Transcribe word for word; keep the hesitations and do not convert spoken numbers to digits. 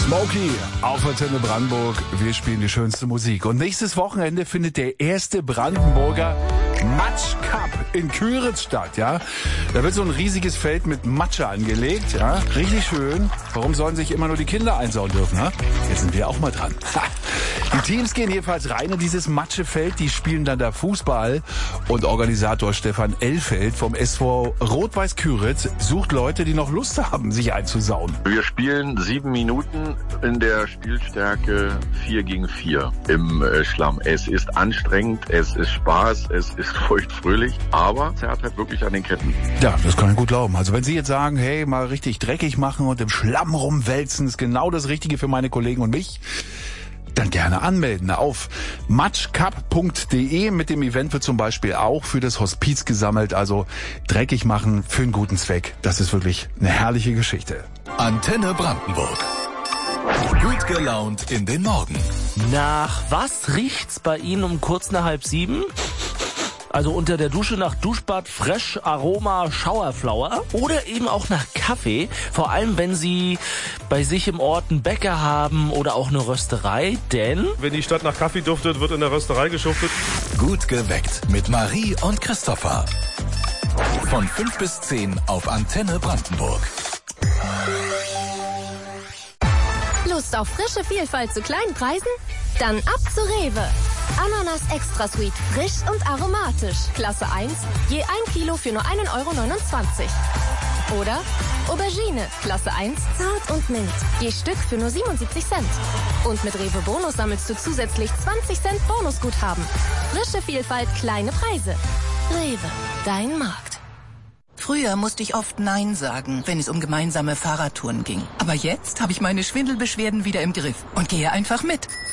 Smokey auf Antenne Brandenburg. Wir spielen die schönste Musik. Und nächstes Wochenende findet der erste Brandenburger Matsch Cup in Küritz statt, ja. Da wird so ein riesiges Feld mit Matsche angelegt, ja. Richtig schön. Warum sollen sich immer nur die Kinder einsauen dürfen, ha? Jetzt sind wir auch mal dran. Die Teams gehen jedenfalls rein in dieses Matschefeld, die spielen dann da Fußball und Organisator Stefan Elfeld vom S V Rot-Weiß Küritz sucht Leute, die noch Lust haben, sich einzusauen. Wir spielen sieben Minuten in der Spielstärke vier gegen vier im äh, Schlamm. Es ist anstrengend, es ist Spaß, es ist feuchtfröhlich, aber es hat halt wirklich an den Ketten. Ja, das kann ich gut glauben. Also wenn Sie jetzt sagen, hey, mal richtig dreckig machen und im Schlamm rumwälzen, ist genau das Richtige für meine Kollegen und mich, dann gerne anmelden auf matschcup punkt de. Mit dem Event wird zum Beispiel auch für das Hospiz gesammelt, also dreckig machen für einen guten Zweck. Das ist wirklich eine herrliche Geschichte. Antenne Brandenburg. Gut gelaunt in den Morgen. Nach was riecht's bei Ihnen um kurz nach halb sieben? Also unter der Dusche nach Duschbad, Fresh, Aroma, Showerflower oder eben auch nach Kaffee. Vor allem, wenn Sie bei sich im Ort einen Bäcker haben oder auch eine Rösterei, denn wenn die Stadt nach Kaffee duftet, wird in der Rösterei geschuftet. Gut geweckt mit Marie und Christopher. Von fünf bis zehn auf Antenne Brandenburg. Lust auf frische Vielfalt zu kleinen Preisen? Dann ab zu Rewe. Ananas Extra Sweet, frisch und aromatisch. Klasse eins, je ein Kilo für nur einen Euro neunundzwanzig. Oder Aubergine, Klasse eins, zart und mild. Je Stück für nur siebenundsiebzig Cent. Und mit Rewe Bonus sammelst du zusätzlich zwanzig Cent Bonusguthaben. Frische Vielfalt, kleine Preise. Rewe, dein Markt. Früher musste ich oft Nein sagen, wenn es um gemeinsame Fahrradtouren ging. Aber jetzt habe ich meine Schwindelbeschwerden wieder im Griff und gehe einfach mit.